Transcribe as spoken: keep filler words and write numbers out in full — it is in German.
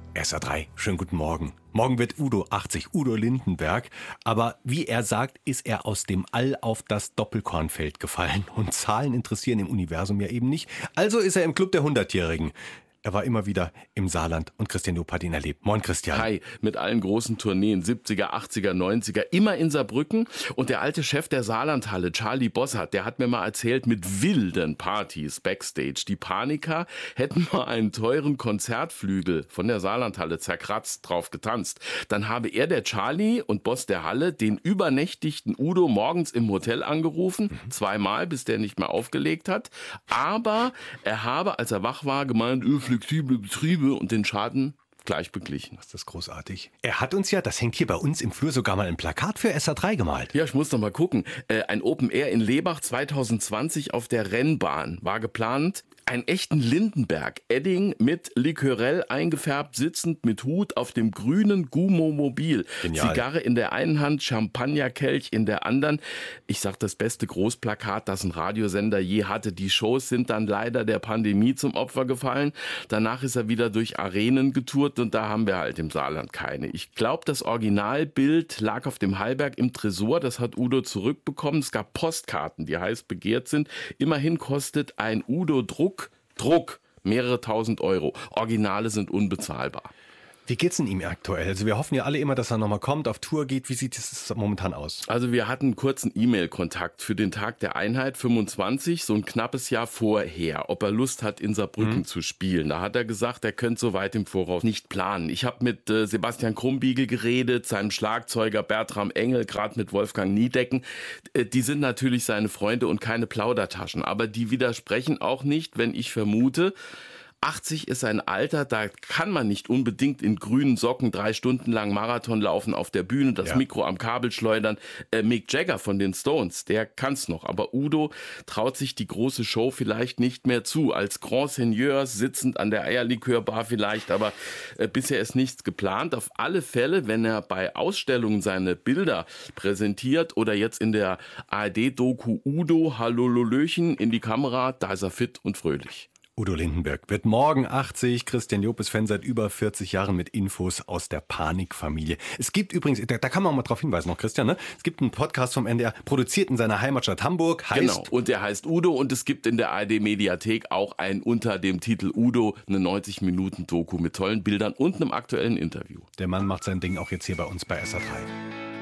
S R drei, schönen guten Morgen. Morgen wird Udo achtzig, Udo Lindenberg. Aber wie er sagt, ist er aus dem All auf das Doppelkornfeld gefallen. Und Zahlen interessieren im Universum ja eben nicht. Also ist er im Club der Hundertjährigen. Er war immer wieder im Saarland und Christian Job hat ihn erlebt. Moin Christian. Hi, mit allen großen Tourneen, siebziger, achtziger, neunziger, immer in Saarbrücken. Und der alte Chef der Saarlandhalle, Charlie Bossert, der hat mir mal erzählt, mit wilden Partys backstage. Die Paniker hätten mal einen teuren Konzertflügel von der Saarlandhalle zerkratzt, drauf getanzt. Dann habe er, der Charlie und Boss der Halle, den übernächtigten Udo morgens im Hotel angerufen. Mhm. Zweimal, bis der nicht mehr aufgelegt hat. Aber er habe, als er wach war, gemeint, flexible Betriebe und den Schaden gleich beglichen. Das ist großartig. Er hat uns ja, das hängt hier bei uns im Flur, sogar mal ein Plakat für S R drei gemalt. Ja, ich muss noch mal gucken. Äh, ein Open Air in Lebach zwanzig zwanzig auf der Rennbahn war geplant. Einen echten Lindenberg, Edding mit Likörell eingefärbt, sitzend mit Hut auf dem grünen Gummo-Mobil. Genial. Zigarre in der einen Hand, Champagnerkelch in der anderen. Ich sag, das beste Großplakat, das ein Radiosender je hatte. Die Shows sind dann leider der Pandemie zum Opfer gefallen. Danach ist er wieder durch Arenen getourt und da haben wir halt im Saarland keine. Ich glaube, das Originalbild lag auf dem Hallberg im Tresor. Das hat Udo zurückbekommen. Es gab Postkarten, die heiß begehrt sind. Immerhin kostet ein Udo-Druck Druck, mehrere tausend Euro. Originale sind unbezahlbar. Wie geht's denn ihm aktuell? Also wir hoffen ja alle immer, dass er nochmal kommt, auf Tour geht. Wie sieht es momentan aus? Also wir hatten kurzen E-Mail-Kontakt für den Tag der Einheit fünfundzwanzig, so ein knappes Jahr vorher, ob er Lust hat, in Saarbrücken mhm. zu spielen. Da hat er gesagt, er könnte so weit im Voraus nicht planen. Ich habe mit äh, Sebastian Krumbiegel geredet, seinem Schlagzeuger Bertram Engel, gerade mit Wolfgang Niedecken. Äh, die sind natürlich seine Freunde und keine Plaudertaschen, aber die widersprechen auch nicht, wenn ich vermute, achtzig ist ein Alter, da kann man nicht unbedingt in grünen Socken drei Stunden lang Marathon laufen auf der Bühne, das ja. Mikro am Kabel schleudern. Äh, Mick Jagger von den Stones, der kann's noch. Aber Udo traut sich die große Show vielleicht nicht mehr zu. Als Grand Seigneur sitzend an der Eierlikörbar vielleicht, aber äh, bisher ist nichts geplant. Auf alle Fälle, wenn er bei Ausstellungen seine Bilder präsentiert oder jetzt in der A R D-Doku Udo, Hallololöchen in die Kamera, da ist er fit und fröhlich. Udo Lindenberg wird morgen achtzig. Christian Job ist Fan seit über vierzig Jahren mit Infos aus der Panikfamilie. Es gibt übrigens, da, da kann man auch mal drauf hinweisen noch, Christian, ne? Es gibt einen Podcast vom N D R, produziert in seiner Heimatstadt Hamburg. Heißt genau, und der heißt Udo und es gibt in der A R D-Mediathek auch ein unter dem Titel Udo, eine neunzig Minuten Doku mit tollen Bildern und einem aktuellen Interview. Der Mann macht sein Ding auch jetzt hier bei uns bei S R drei.